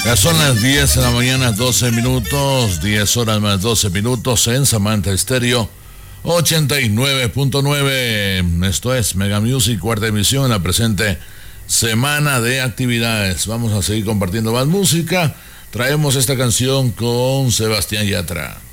Ya son las 10 de la mañana, 12 minutos, 10 horas más 12 minutos en Samantha Estéreo 89.9. Esto es Mega Music, cuarta emisión, la presente semana de actividades. Vamos a seguir compartiendo más música. Traemos esta canción con Sebastián Yatra.